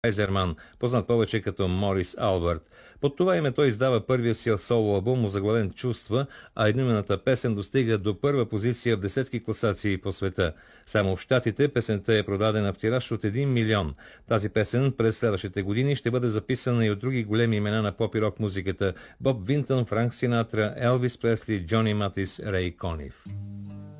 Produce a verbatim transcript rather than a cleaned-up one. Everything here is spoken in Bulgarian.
Айзерман, познат повече като Морис Албърт. Под това име той издава първия си соло албум, озаглавен "Чувства", а едноименната песен достига до първа позиция в десетки класации по света. Само в Щатите песента е продадена в тираж от един милион. Тази песен през следващите години ще бъде записана и от други големи имена на поп и рок музиката: Боб Винтън, Франк Синатра, Елвис Пресли, Джони Матис, Рей Конив.